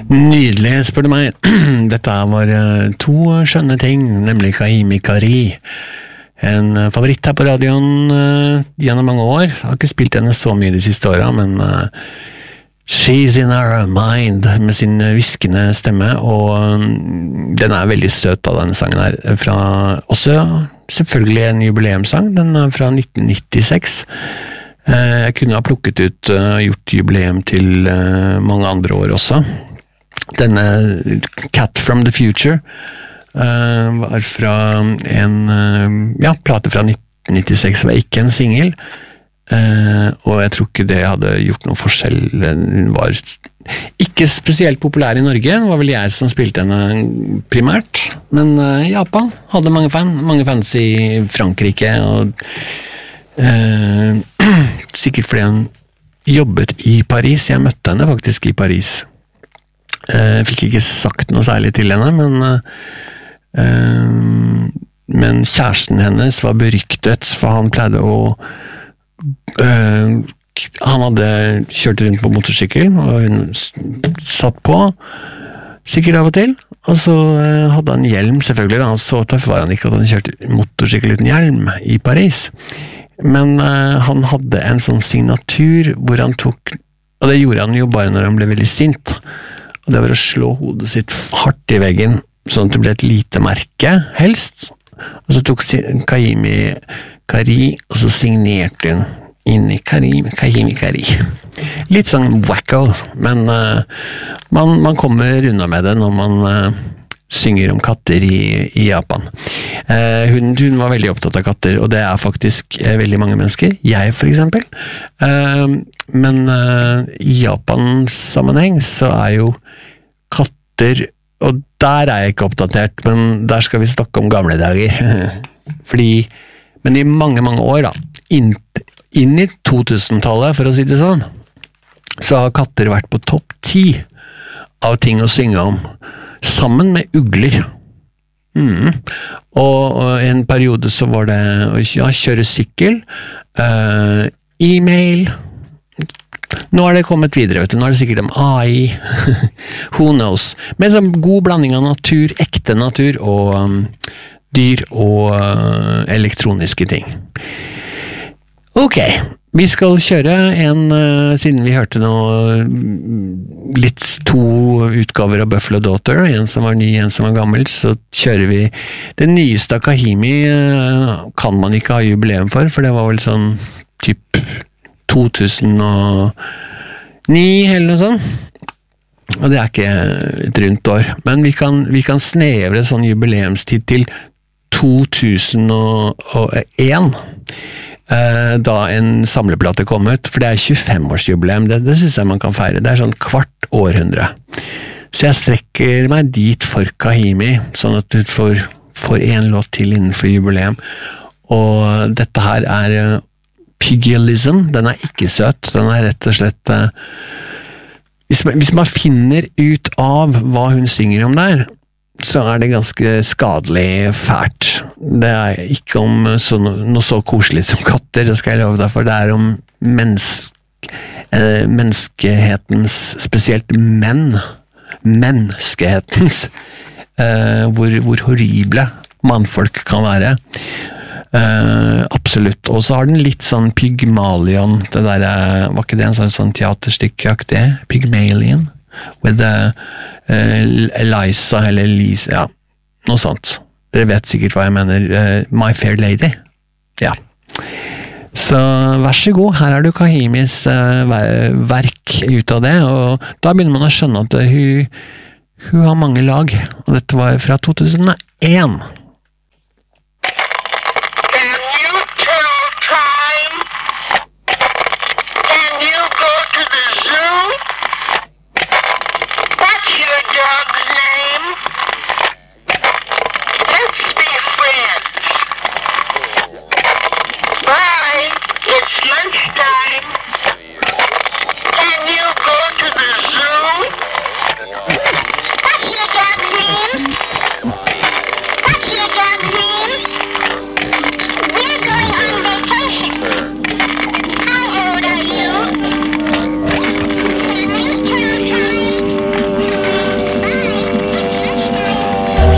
Nydelig, spør du meg. Dette var to skjønne ting, nemlig Kahimi Kari. En favoritt her på radioen gjennom mange år. Jeg har ikke spilt henne så mye de siste årene, men She's in our mind med sin viskende stemme, og den er veldig søt av denne sangen her. Fra også selvfølgelig en jubileumssang, den er fra 1996. Jeg kunne ha plukket ut gjort jubileum til mange andre år også. Denne Cat from the Future var fra en plate fra 1996, var ikke en single, og jeg tror ikke det hadde gjort noen forskjell. Hun var ikke spesielt populær i Norge, det var vel jeg som spilte henne primært, men Japan hadde mange fans i Frankrike, og sikkert fordi hun jobbet i Paris. Jeg møtte henne faktisk i Paris. Jeg fikk ikke sagt noe særlig til henne, men kjæresten hennes var beryktet, for han pleide å han hadde kjørt rundt på motorsykkel, og hun satt på, sikkert av og til, og så hadde han hjelm, selvfølgelig, han så tøff var han ikke at han kjørte motorsykkel uten hjelm i Paris, men han hadde en sånn signatur hvor han tok, og det gjorde han jo bare når han ble veldig sint, og det var å slå hodet sitt hardt i veggen, sånn at det ble et lite merke, helst, og så tok Kahimi Kari, og så signerte hun inn i Kahimi Kari. Litt sånn wacko, men man kommer unna med det når man synger om katter i Japan. Hun var veldig opptatt av katter, og det er faktisk veldig mange mennesker, jeg for eksempel. Men i Japans sammenheng så er jo katter, og der er jeg ikke oppdatert, men der skal vi snakke om gamle dager. Men i mange år da, inn i 2000-tallet, for å si det sånn, så har katter vært på topp 10 av ting å synge om, sammen med ugler. Og en periode så var det å kjøre sykkel, e-mail. Nå er det kommet videre, vet du. Nå er det sikkert om AI. Who knows? Men en god blanding av natur, ekte natur, og dyr og elektroniske ting. Ok, vi skal kjøre siden vi hørte to utgaver av Buffalo Daughter, en som var ny, en som var gammel, så kjører vi den nyeste av Kahimi, kan man ikke ha jubileum for det var vel sånn typ 2009 eller noe sånt, og det er ikke et rundt år, men vi kan snevre sånn jubileumstid til 2001, da en samleplate kom ut, for det er 25-årsjubileum, det synes jeg man kan feire, det er sånn kvart århundre, så jeg strekker meg dit for Kahimi, sånn at du får en låt til innenfor jubileum, og dette her er Pyggylism, den er ikke søt, den er rett og slett hvis man finner ut av hva hun synger om der, så er det ganske skadelig fælt. Det er ikke om noe så koselig som katter, det skal jeg love deg for, det er om menneskehetens, spesielt menneskehetens, hvor horrible mannfolk kan være. Absolutt, og så har den litt sånn Pygmalion, det der, var ikke det en sånn teaterstykke-aktig? Pygmalion with Eliza eller Lisa, ja, noe sånt, dere vet sikkert hva jeg mener, My Fair Lady, ja, så vær så god, her er du Kahimis verk ut av det, og da begynner man å skjønne at hun har mange lag, og dette var fra 2001.